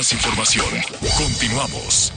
más información. Continuamos.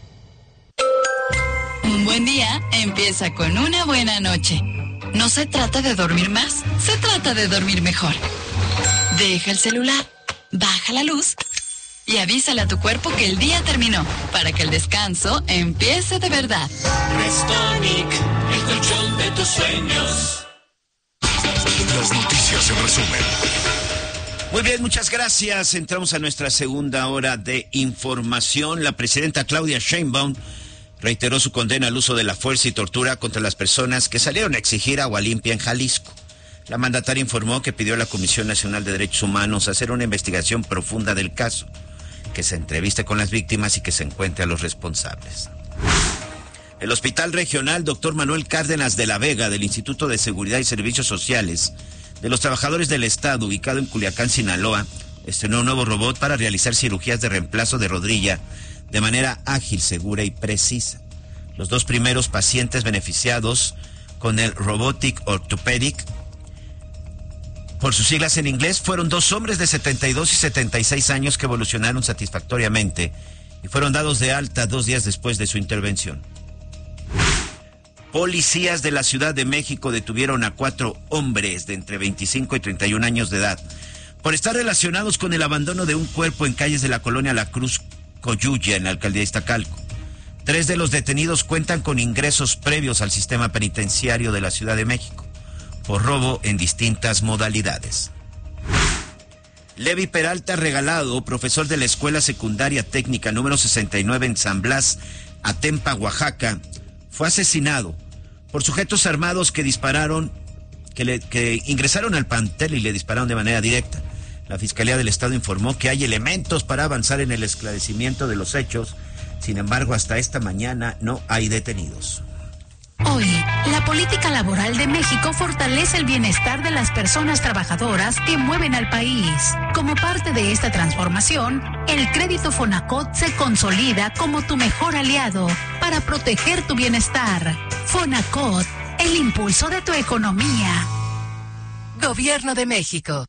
Un buen día empieza con una buena noche. No se trata de dormir más, se trata de dormir mejor. Deja el celular, baja la luz y avísale a tu cuerpo que el día terminó, para que el descanso empiece de verdad. Restonic, el colchón de tus sueños. Las noticias en resumen. Muy bien, muchas gracias. Entramos a nuestra segunda hora de información. La presidenta Claudia Sheinbaum reiteró su condena al uso de la fuerza y tortura contra las personas que salieron a exigir agua limpia en Jalisco. La mandataria informó que pidió a la Comisión Nacional de Derechos Humanos hacer una investigación profunda del caso, que se entreviste con las víctimas y que se encuentre a los responsables. El Hospital Regional Dr. Manuel Cárdenas de la Vega del Instituto de Seguridad y Servicios Sociales de los Trabajadores del Estado, ubicado en Culiacán, Sinaloa, estrenó un nuevo robot para realizar cirugías de reemplazo de rodilla de manera ágil, segura y precisa. Los dos primeros pacientes beneficiados con el Robotic Orthopedic, por sus siglas en inglés, fueron dos hombres de 72 y 76 años que evolucionaron satisfactoriamente y fueron dados de alta 2 días después de su intervención. Policías de la Ciudad de México detuvieron a 4 hombres de entre 25 y 31 años de edad por estar relacionados con el abandono de un cuerpo en calles de la colonia La Cruz Coyuya, en la alcaldía de Iztacalco. 3 de los detenidos cuentan con ingresos previos al sistema penitenciario de la Ciudad de México por robo en distintas modalidades. Levi Peralta Regalado, profesor de la Escuela Secundaria Técnica número 69 en San Blas, Atempa, Oaxaca, fue asesinado por sujetos armados que dispararon, que ingresaron al plantel y le dispararon de manera directa. La Fiscalía del Estado informó que hay elementos para avanzar en el esclarecimiento de los hechos. Sin embargo, hasta esta mañana no hay detenidos. Hoy, la política laboral de México fortalece el bienestar de las personas trabajadoras que mueven al país. Como parte de esta transformación, el crédito Fonacot se consolida como tu mejor aliado para proteger tu bienestar. Fonacot, el impulso de tu economía. Gobierno de México.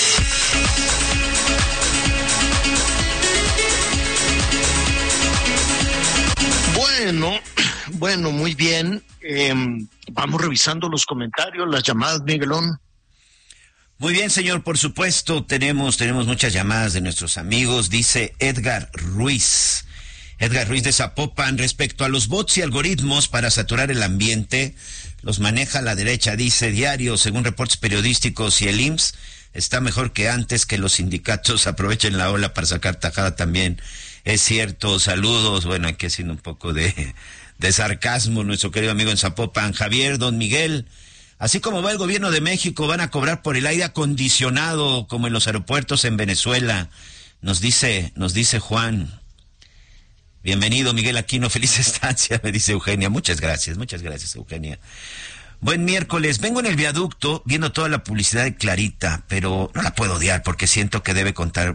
Bueno, muy bien. Vamos revisando los comentarios, las llamadas, Miguelón. Muy bien, señor, por supuesto, tenemos muchas llamadas de nuestros amigos. Dice Edgar Ruiz de Zapopan: respecto a los bots y algoritmos para saturar el ambiente, los maneja la derecha, dice Diario, según reportes periodísticos, y el IMSS está mejor que antes, que los sindicatos aprovechen la ola para sacar tajada también. Es cierto, saludos. Bueno, aquí haciendo un poco de sarcasmo nuestro querido amigo en Zapopan. Javier, don Miguel, así como va el gobierno de México, van a cobrar por el aire acondicionado como en los aeropuertos en Venezuela, nos dice Juan. Bienvenido, Miguel Aquino, feliz estancia, me dice Eugenia. Muchas gracias, Eugenia. Buen miércoles. Vengo en el viaducto viendo toda la publicidad de Clarita, pero no la puedo odiar porque siento que debe contar.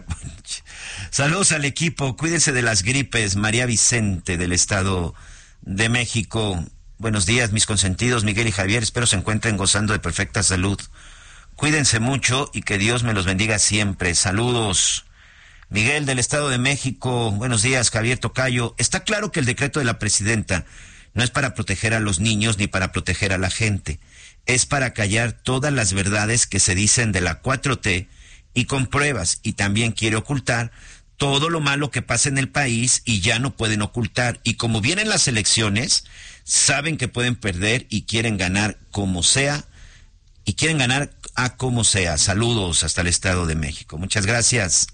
Saludos al equipo, cuídense de las gripes. María Vicente, del Estado de México. Buenos días, mis consentidos Miguel y Javier, espero se encuentren gozando de perfecta salud. Cuídense mucho y que Dios me los bendiga siempre. Saludos. Miguel, del Estado de México. Buenos días, Javier Tocayo. Está claro que el decreto de la presidenta no es para proteger a los niños ni para proteger a la gente. Es para callar todas las verdades que se dicen de la 4T y con pruebas. Y también quiere ocultar todo lo malo que pasa en el país y ya no pueden ocultar. Y como vienen las elecciones, saben que pueden perder y quieren ganar como sea. Y quieren ganar a como sea. Saludos hasta el Estado de México. Muchas gracias.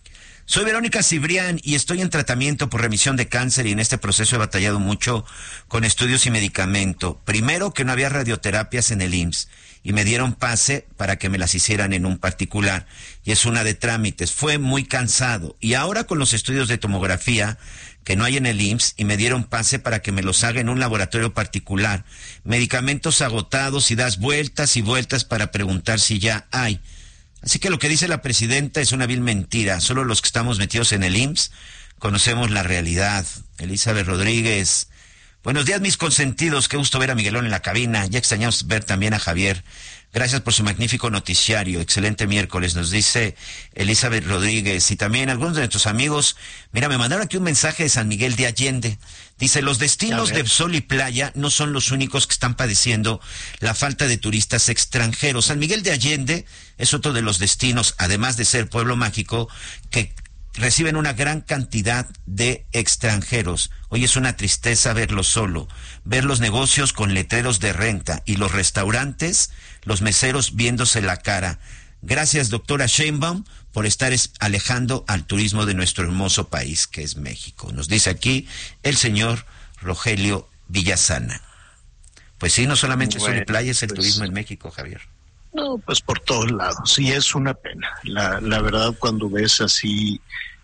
Soy Verónica Cibrián y estoy en tratamiento por remisión de cáncer, y en este proceso he batallado mucho con estudios y medicamento. Primero, que no había radioterapias en el IMSS y me dieron pase para que me las hicieran en un particular, y es una de trámites. Fue muy cansado. Y ahora con los estudios de tomografía que no hay en el IMSS y me dieron pase para que me los haga en un laboratorio particular. Medicamentos agotados y das vueltas y vueltas para preguntar si ya hay. Así que lo que dice la presidenta es una vil mentira. Solo los que estamos metidos en el IMSS conocemos la realidad. Elizabeth Rodríguez. Buenos días, mis consentidos. Qué gusto ver a Miguelón en la cabina. Ya extrañamos ver también a Javier Gracias por su magnífico noticiario. Excelente miércoles, nos dice Elizabeth Rodríguez. Y también algunos de nuestros amigos, mira, me mandaron aquí un mensaje de San Miguel de Allende. Dice, los destinos de sol y playa no son los únicos que están padeciendo la falta de turistas extranjeros. San Miguel de Allende es otro de los destinos, además de ser pueblo mágico, que reciben una gran cantidad de extranjeros. Hoy es una tristeza verlo solo, ver los negocios con letreros de renta y los restaurantes, los meseros viéndose la cara. Gracias, doctora Sheinbaum, por estar alejando al turismo de nuestro hermoso país, que es México. Nos dice aquí el señor Rogelio Villasana. Pues sí, no solamente sol y playa, es el turismo en México, Javier. No, pues por todos lados, y es una pena. La verdad, cuando ves así,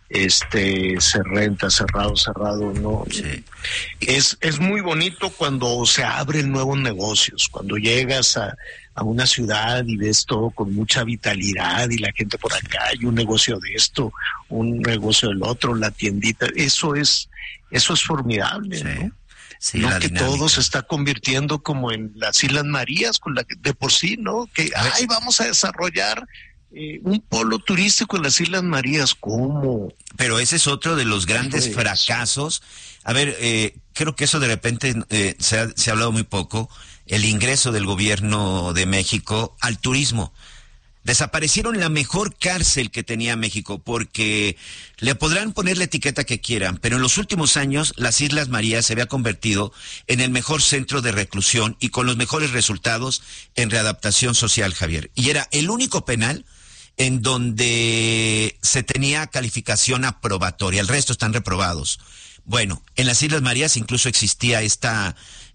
se renta, cerrado, no. Sí. Es muy bonito cuando se abren nuevos negocios, cuando llegas a una ciudad y ves todo con mucha vitalidad y la gente por acá, y un negocio de esto, un negocio del otro, la tiendita, eso es formidable, Sí. ¿no? Sí, no, la que dinámica. todo se está convirtiendo como en las Islas Marías, con la que de por sí, ¿no? Que vamos a desarrollar un polo turístico en las Islas Marías. ¿Cómo? Pero ese es otro de los grandes fracasos. A ver, creo que eso de repente se ha hablado muy poco, el ingreso del gobierno de México al turismo. Desaparecieron la mejor cárcel que tenía México, porque le podrán poner la etiqueta que quieran, pero en los últimos años las Islas Marías se había convertido en el mejor centro de reclusión y con los mejores resultados en readaptación social, Javier. Y era el único penal en donde se tenía calificación aprobatoria, el resto están reprobados. Bueno, en las Islas Marías incluso existía esta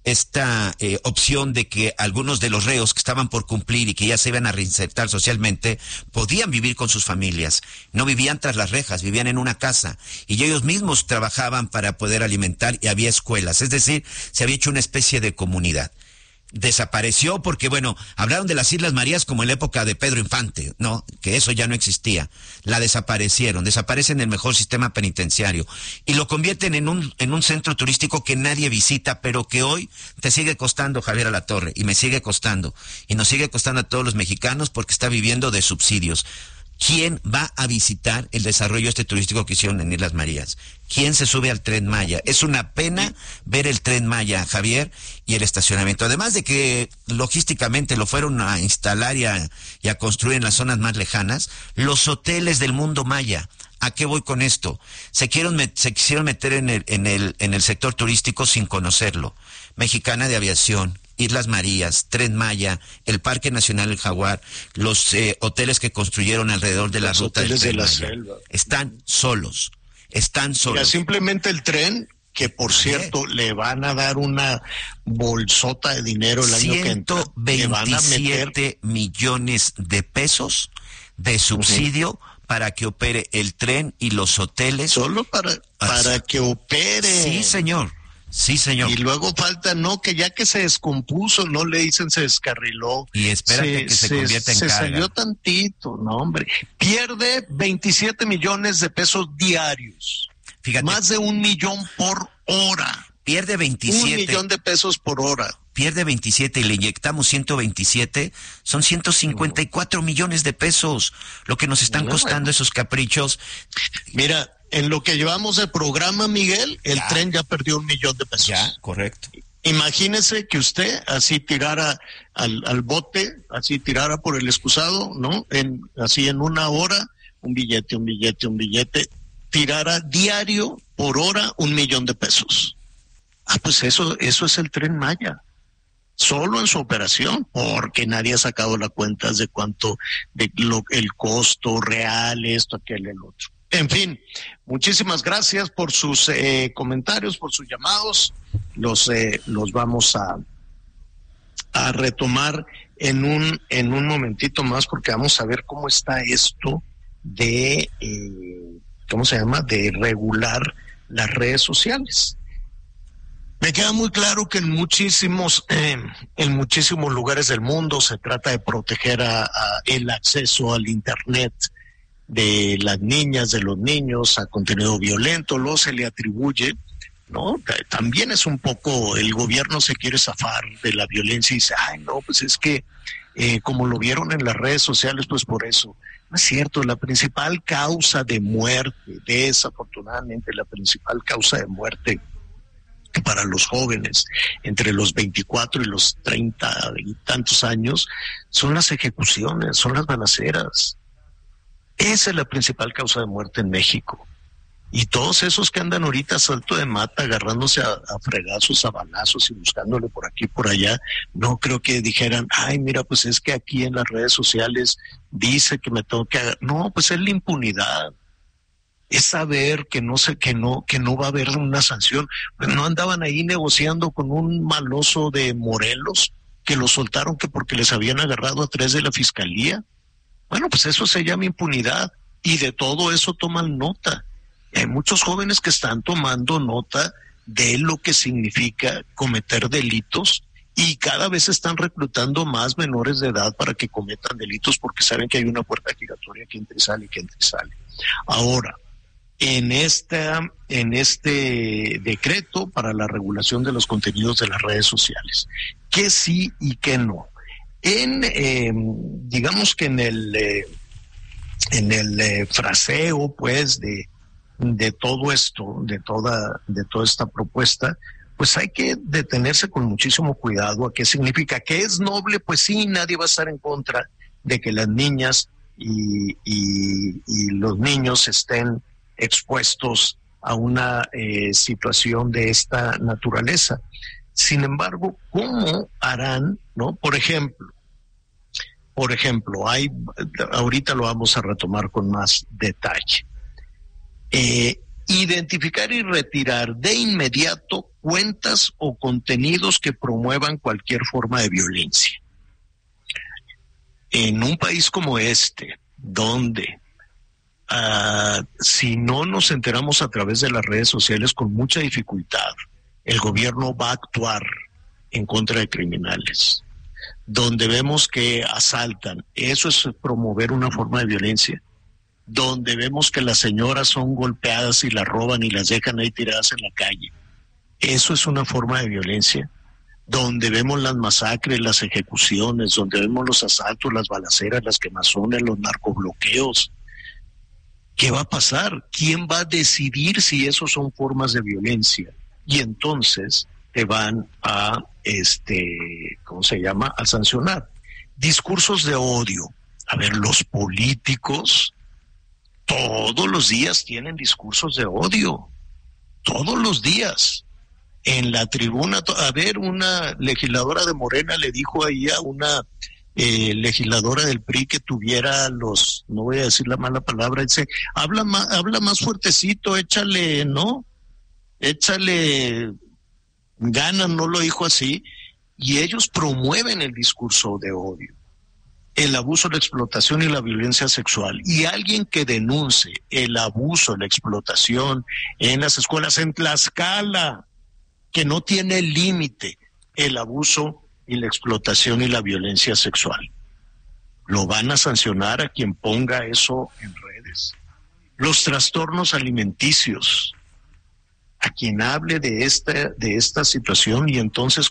opción de que algunos de los reos que estaban por cumplir y que ya se iban a reinsertar socialmente podían vivir con sus familias. No vivían tras las rejas, vivían en una casa y ellos mismos trabajaban para poder alimentar y había escuelas. Es decir, se había hecho una especie de comunidad. Desapareció porque, bueno, hablaron de las Islas Marías como en la época de Pedro Infante, ¿no? Que eso ya no existía. La desaparecieron, desaparecen el mejor sistema penitenciario y lo convierten en un centro turístico que nadie visita, pero que hoy te sigue costando, Javier Alatorre, y me sigue costando, y nos sigue costando a todos los mexicanos porque está viviendo de subsidios. ¿Quién va a visitar el desarrollo turístico que hicieron en Islas Marías? ¿Quién se sube al Tren Maya? Es una pena ver el Tren Maya, Javier, y el estacionamiento. Además de que logísticamente lo fueron a instalar y a construir en las zonas más lejanas, los hoteles del mundo maya. ¿A qué voy con esto? Se quisieron meter en el sector turístico sin conocerlo. Mexicana de Aviación, Islas Marías, Tren Maya, el Parque Nacional El Jaguar, los hoteles que construyeron alrededor de la Los ruta del hoteles Tren de la Maya. selva. Están solos. Mira, simplemente el tren, que por cierto le van a dar una bolsota de dinero el año que entra. 127 millones de pesos de subsidio para que opere el tren y los hoteles. Solo para que opere. Sí, señor. Sí, señor. Y luego falta, no, que ya que se descompuso, no le dicen se descarriló. Y espérate que se convierta en carga. Se salió tantito, no, hombre. Pierde 27 millones de pesos diarios. Fíjate. Más de 1 millón por hora. Pierde 27. 1 millón de pesos por hora. Pierde 27 y le inyectamos 127, son 154 millones de pesos, lo que nos están costando esos caprichos. Mira, en lo que llevamos de programa, Miguel, el tren ya perdió 1 millón de pesos. Ya, correcto. Imagínese que usted así tirara al bote, así tirara por el excusado, ¿no? Así en 1 hora, un billete, tirara diario por hora 1 millón de pesos. Ah, pues eso es el Tren Maya. Solo en su operación, porque nadie ha sacado las cuentas de cuánto, el costo real, esto, aquel, el otro. En fin, muchísimas gracias por sus comentarios, por sus llamados. Los vamos a retomar en un momentito más, porque vamos a ver cómo está esto de, de regular las redes sociales. Me queda muy claro que en muchísimos lugares del mundo se trata de proteger el acceso al Internet de las niñas, de los niños, a contenido violento. Luego se le atribuye, ¿no? También es un poco, el gobierno se quiere zafar de la violencia y dice, ay, no, pues es que como lo vieron en las redes sociales, pues por eso. No es cierto, la principal causa de muerte, desafortunadamente la principal causa de muerte para los jóvenes entre los 24 y los 30 y tantos años son las ejecuciones, son las balaceras. Esa es la principal causa de muerte en México. Y todos esos que andan ahorita a salto de mata, agarrándose a fregazos, a balazos y buscándole por aquí y por allá, no creo que dijeran, ay, mira, pues es que aquí en las redes sociales dice que me tengo que... No, pues es la impunidad. Es saber que no va a haber una sanción. Pues no andaban ahí negociando con un maloso de Morelos que lo soltaron que porque les habían agarrado a 3 de la fiscalía. Bueno, pues eso se llama impunidad y de todo eso toman nota. Hay muchos jóvenes que están tomando nota de lo que significa cometer delitos y cada vez están reclutando más menores de edad para que cometan delitos porque saben que hay una puerta giratoria que entra y sale, que entra y sale. Ahora, en este decreto para la regulación de los contenidos de las redes sociales, ¿qué sí y qué no? Digamos que en el fraseo, pues, de todo esto, de toda esta propuesta, pues hay que detenerse con muchísimo cuidado a qué significa. ¿Que es noble? Pues sí, nadie va a estar en contra de que las niñas y los niños estén expuestos a una situación de esta naturaleza. Sin embargo, ¿cómo harán, no? Por ejemplo, ahorita lo vamos a retomar con más detalle. Identificar y retirar de inmediato cuentas o contenidos que promuevan cualquier forma de violencia. En un país como este, donde si no nos enteramos a través de las redes sociales con mucha dificultad, el gobierno va a actuar en contra de criminales, donde vemos que asaltan, eso es promover una forma de violencia, donde vemos que las señoras son golpeadas y las roban y las dejan ahí tiradas en la calle, eso es una forma de violencia, donde vemos las masacres, las ejecuciones, donde vemos los asaltos, las balaceras, las quemazones, los narcobloqueos. ¿Qué va a pasar? ¿Quién va a decidir si esos son formas de violencia? Y entonces te van a, a sancionar. Discursos de odio. A ver, los políticos todos los días tienen discursos de odio. Todos los días. En la tribuna, a ver, una legisladora de Morena le dijo ahí a una legisladora del PRI que tuviera no voy a decir la mala palabra, dice, habla más fuertecito, échale ganas, no lo dijo así, y ellos promueven el discurso de odio, el abuso, la explotación y la violencia sexual, y alguien que denuncie el abuso, la explotación en las escuelas en Tlaxcala, que no tiene límite, el abuso y la explotación y la violencia sexual. ¿Lo van a sancionar a quien ponga eso en redes? Los trastornos alimenticios, a quien hable de esta situación, y entonces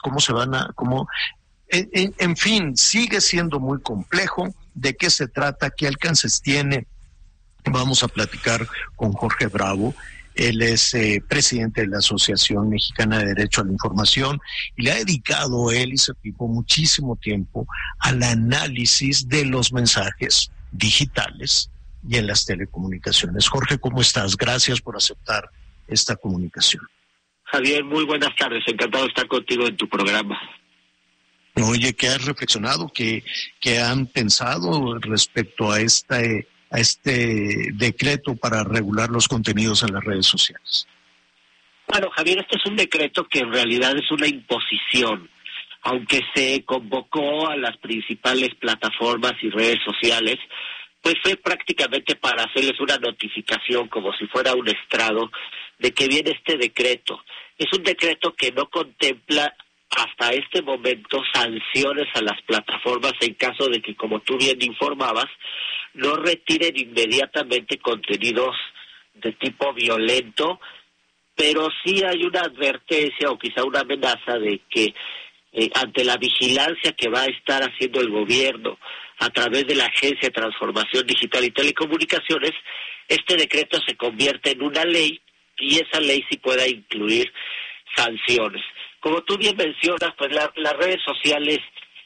en fin, sigue siendo muy complejo. ¿De qué se trata? ¿Qué alcances tiene? Vamos a platicar con Jorge Bravo. Él es presidente de la Asociación Mexicana de Derecho a la Información y le ha dedicado él y su equipo muchísimo tiempo al análisis de los mensajes digitales y en las telecomunicaciones. Jorge, ¿cómo estás? Gracias por aceptar esta comunicación. Javier, muy buenas tardes. Encantado de estar contigo en tu programa. Oye, ¿qué has reflexionado? ¿Qué han pensado respecto a este decreto para regular los contenidos en las redes sociales? Bueno, Javier, este es un decreto que en realidad es una imposición. Aunque se convocó a las principales plataformas y redes sociales, pues fue prácticamente para hacerles una notificación, como si fuera un estrado, de que viene este decreto. Es un decreto que no contempla hasta este momento sanciones a las plataformas en caso de que, como tú bien informabas, no retiren inmediatamente contenidos de tipo violento, pero sí hay una advertencia o quizá una amenaza de que ante la vigilancia que va a estar haciendo el gobierno a través de la Agencia de Transformación Digital y Telecomunicaciones, este decreto se convierte en una ley y esa ley sí pueda incluir sanciones. Como tú bien mencionas, pues las redes sociales,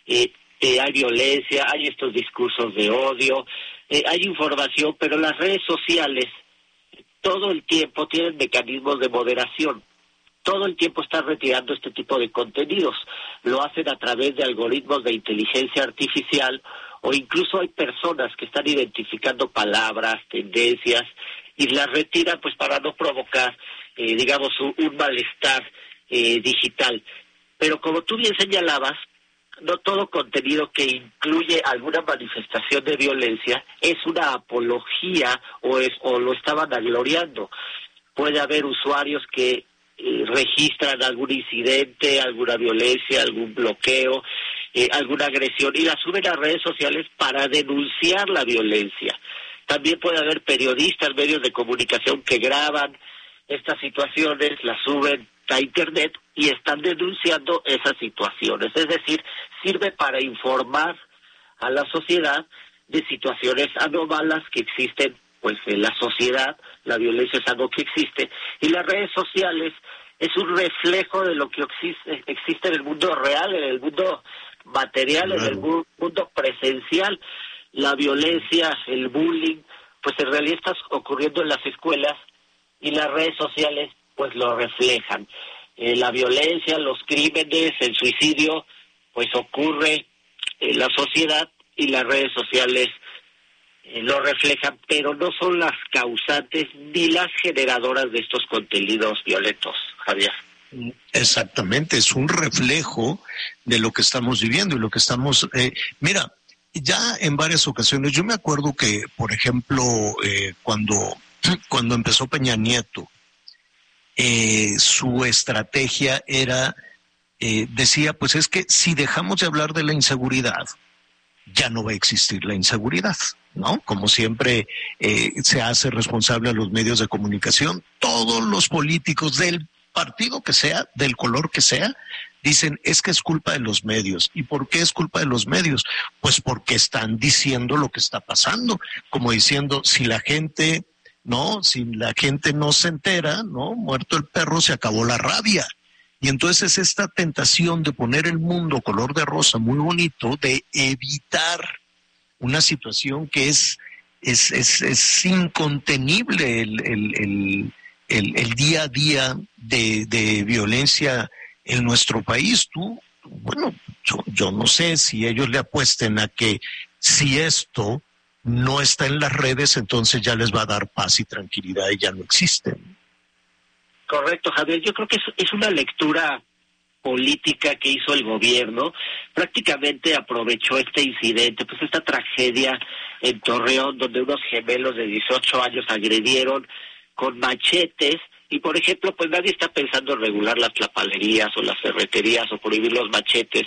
hay violencia, hay estos discursos de odio, hay información, pero las redes sociales todo el tiempo tienen mecanismos de moderación. Todo el tiempo están retirando este tipo de contenidos. Lo hacen a través de algoritmos de inteligencia artificial o incluso hay personas que están identificando palabras, tendencias y las retiran pues para no provocar, digamos, un malestar digital. Pero como tú bien señalabas, no todo contenido que incluye alguna manifestación de violencia es una apología o lo está vanagloriando. Puede haber usuarios que registran algún incidente, alguna violencia, algún bloqueo, alguna agresión y la suben a redes sociales para denunciar la violencia. También puede haber periodistas, medios de comunicación que graban estas situaciones, las suben a internet y están denunciando esas situaciones. Es decir, sirve para informar a la sociedad de situaciones anómalas que existen pues en la sociedad. La violencia es algo que existe y las redes sociales es un reflejo de lo que existe en el mundo real, en el mundo material, en el mundo presencial. La violencia, el bullying, pues en realidad está ocurriendo en las escuelas y las redes sociales pues lo reflejan. La violencia, los crímenes, el suicidio, pues ocurre en la sociedad y las redes sociales lo reflejan, pero no son las causantes ni las generadoras de estos contenidos violentos, Javier. Exactamente, es un reflejo de lo que estamos viviendo y lo que estamos... mira, ya en varias ocasiones, yo me acuerdo que, por ejemplo, cuando empezó Peña Nieto, su estrategia era, decía, pues es que si dejamos de hablar de la inseguridad, ya no va a existir la inseguridad, ¿no? Como siempre se hace responsable a los medios de comunicación, todos los políticos del partido que sea, del color que sea, dicen es que es culpa de los medios. ¿Y por qué es culpa de los medios? Pues porque están diciendo lo que está pasando, como diciendo, si la gente no se entera, ¿no? Muerto el perro, se acabó la rabia. Y entonces esta tentación de poner el mundo color de rosa muy bonito, de evitar una situación que es incontenible, el día a día de violencia en nuestro país. Yo no sé si ellos le apuesten a que si esto no está en las redes, entonces ya les va a dar paz y tranquilidad y ya no existen. Correcto, Javier. Yo creo que es una lectura política que hizo el gobierno. Prácticamente aprovechó este incidente, pues esta tragedia en Torreón, donde unos gemelos de 18 años agredieron con machetes y, por ejemplo, pues nadie está pensando en regular las tlapalerías o las ferreterías o prohibir los machetes.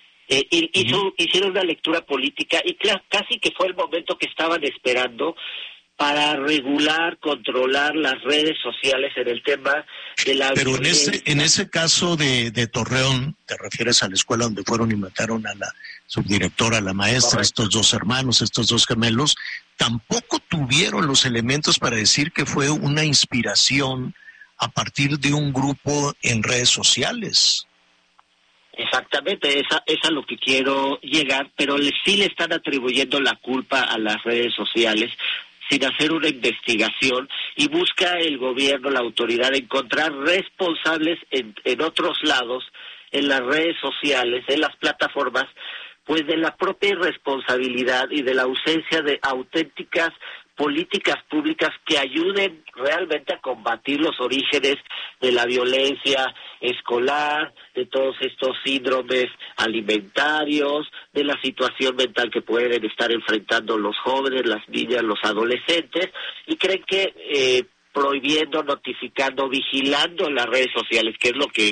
Hicieron una lectura política y casi que fue el momento que estaban esperando para regular, controlar las redes sociales en el tema de la Pero violencia. en ese caso de Torreón, te refieres a la escuela donde fueron y mataron a la subdirectora, a la maestra, correcto, estos dos hermanos, estos dos gemelos, tampoco tuvieron los elementos para decir que fue una inspiración a partir de un grupo en redes sociales. Exactamente, es a lo que quiero llegar, pero sí le están atribuyendo la culpa a las redes sociales sin hacer una investigación, y busca el gobierno, la autoridad, encontrar responsables en otros lados, en las redes sociales, en las plataformas, pues de la propia irresponsabilidad y de la ausencia de auténticas políticas públicas que ayuden realmente a combatir los orígenes de la violencia escolar, de todos estos síndromes alimentarios, de la situación mental que pueden estar enfrentando los jóvenes, las niñas, los adolescentes, y creen que prohibiendo, notificando, vigilando en las redes sociales, que es lo que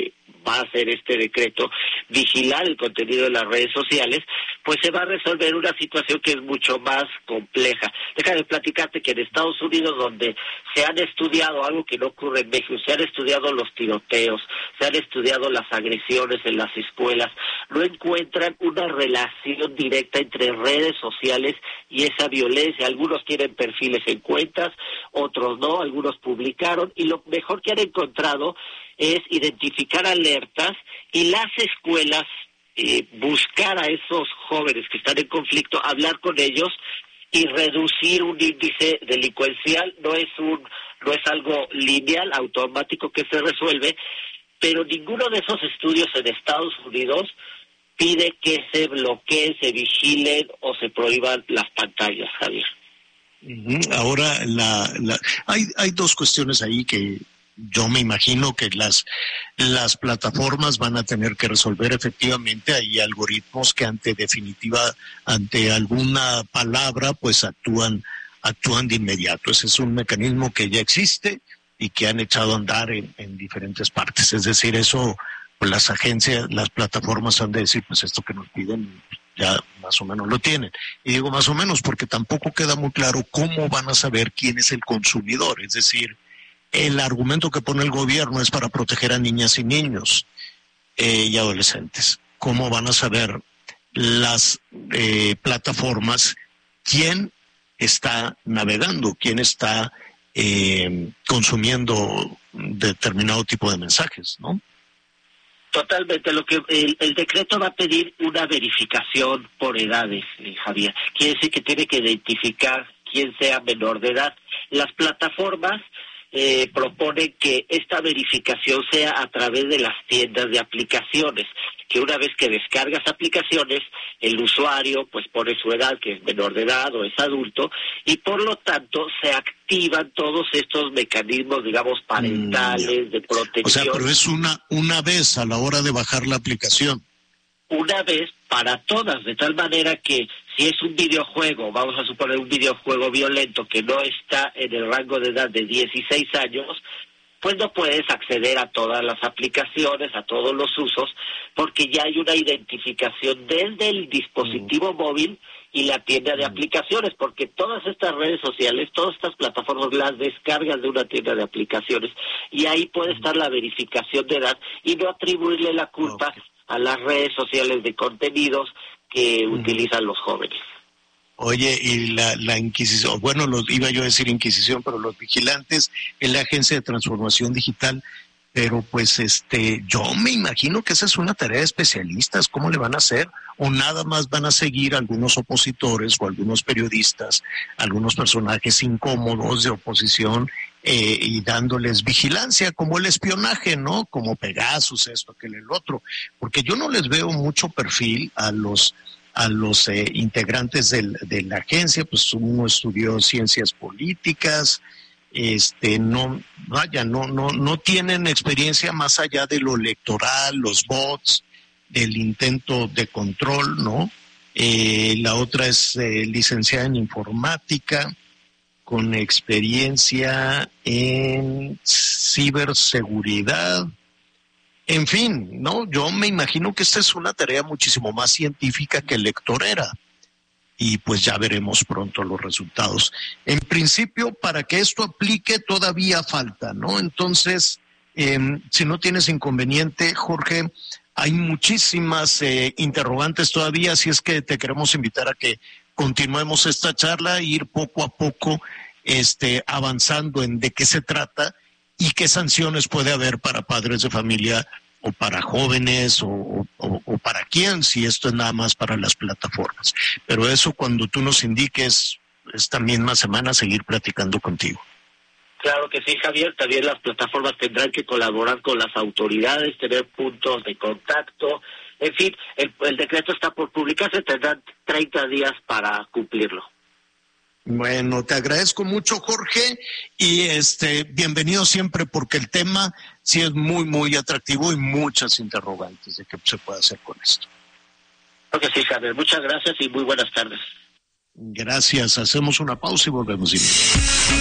va a hacer este decreto, vigilar el contenido de las redes sociales, pues se va a resolver una situación que es mucho más compleja. Déjame platicarte que en Estados Unidos, donde se han estudiado algo que no ocurre en México, se han estudiado los tiroteos, se han estudiado las agresiones en las escuelas, no encuentran una relación directa entre redes sociales y esa violencia. Algunos tienen perfiles en cuentas, otros no, algunos publicaron, y lo mejor que han encontrado es identificar alertas y las escuelas buscar a esos jóvenes que están en conflicto, hablar con ellos y reducir un índice delincuencial. No es algo lineal, automático que se resuelve, pero ninguno de esos estudios en Estados Unidos pide que se bloqueen, se vigilen o se prohíban las pantallas, Javier. Ahora, hay dos cuestiones ahí que yo me imagino que las plataformas van a tener que resolver. Efectivamente, hay algoritmos que ante alguna palabra, pues actúan de inmediato. Ese es un mecanismo que ya existe y que han echado a andar en diferentes partes. Es decir, eso, pues las agencias, las plataformas han de decir, pues esto que nos piden ya más o menos lo tienen. Y digo más o menos porque tampoco queda muy claro cómo van a saber quién es el consumidor. Es decir, el argumento que pone el gobierno es para proteger a niñas y niños y adolescentes. ¿Cómo van a saber las plataformas quién está navegando, quién está consumiendo determinado tipo de mensajes, ¿no? Totalmente. Lo que el decreto va a pedir una verificación por edades, Javier. Quiere decir que tiene que identificar quién sea menor de edad. Las plataformas proponen que esta verificación sea a través de las tiendas de aplicaciones, que una vez que descargas aplicaciones, el usuario pues pone su edad, que es menor de edad o es adulto, y por lo tanto se activan todos estos mecanismos, digamos, parentales, de protección. O sea, pero es una vez a la hora de bajar la aplicación. Una vez para todas, de tal manera que si es un videojuego, vamos a suponer un videojuego violento que no está en el rango de edad de 16 años, pues no puedes acceder a todas las aplicaciones, a todos los usos, porque ya hay una identificación desde el dispositivo móvil y la tienda de aplicaciones, porque todas estas redes sociales, todas estas plataformas las descargas de una tienda de aplicaciones y ahí puede estar la verificación de edad y no atribuirle la culpa a las redes sociales de contenidos que utilizan los jóvenes. Oye, y la Inquisición, bueno, iba yo a decir Inquisición, pero los vigilantes en la Agencia de Transformación Digital, pero pues yo me imagino que esa es una tarea de especialistas. ¿Cómo le van a hacer? ¿O nada más van a seguir algunos opositores o algunos periodistas, algunos personajes incómodos de oposición y dándoles vigilancia, como el espionaje, ¿no? Como Pegasus, esto, aquel, el otro. Porque yo no les veo mucho perfil a los integrantes de la agencia. Pues uno estudió ciencias políticas, no tienen experiencia más allá de lo electoral, los bots, del intento de control, ¿no? La otra es licenciada en informática, con experiencia en ciberseguridad. En fin, ¿no? Yo me imagino que esta es una tarea muchísimo más científica que electorera. Y pues ya veremos pronto los resultados. En principio, para que esto aplique todavía falta, ¿no? Entonces, si no tienes inconveniente, Jorge, hay muchísimas interrogantes todavía, así es que te queremos invitar a que continuemos esta charla e ir poco a poco avanzando en de qué se trata y qué sanciones puede haber para padres de familia o para jóvenes o para quién, si esto es nada más para las plataformas. Pero eso, cuando tú nos indiques esta misma semana, seguir platicando contigo. Claro que sí, Javier. También las plataformas tendrán que colaborar con las autoridades, tener puntos de contacto. En fin, el decreto está por publicarse, tendrán 30 días para cumplirlo. Bueno, te agradezco mucho, Jorge, y bienvenido siempre, porque el tema sí es muy, muy atractivo y muchas interrogantes de qué se puede hacer con esto. Creo que sí, Javier. Muchas gracias y muy buenas tardes. Gracias. Hacemos una pausa y volvemos.